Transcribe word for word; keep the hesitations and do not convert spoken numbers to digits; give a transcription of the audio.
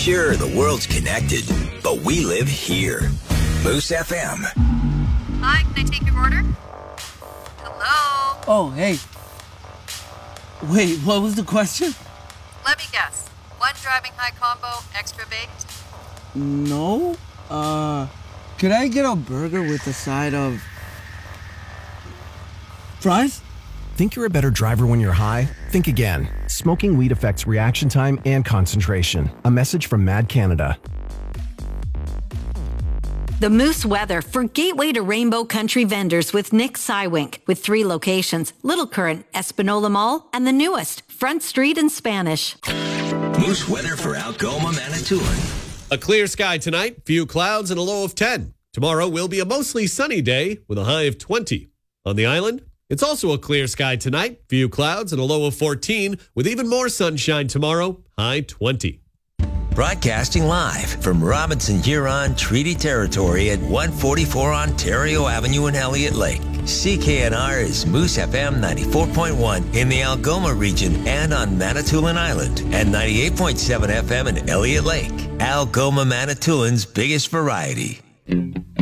Sure, the world's connected, but we live here. Moose F M. Hi, can I take your order? Hello? Oh, hey. Wait, what was the question? Let me guess. One driving high combo, extra baked? No. Uh, could I get a burger with a side of fries? Think you're a better driver when you're high? Think again. Smoking weed affects reaction time and concentration. A message from Mad Canada. The Moose weather for Gateway to Rainbow Country vendors with Nick Sywink, with three locations, Little Current, Espanola Mall, and the newest, Front Street in Spanish. Moose weather for Algoma, Manitoulin. A clear sky tonight, few clouds and a low of ten. Tomorrow will be a mostly sunny day with a high of twenty. On the island, it's also a clear sky tonight, few clouds and a low of fourteen, with even more sunshine tomorrow, high twenty. Broadcasting live from Robinson Huron Treaty Territory at one forty-four Ontario Avenue in Elliott Lake. C K N R is Moose F M ninety-four point one in the Algoma region and on Manitoulin Island, and ninety-eight point seven F M in Elliott Lake. Algoma, Manitoulin's biggest variety.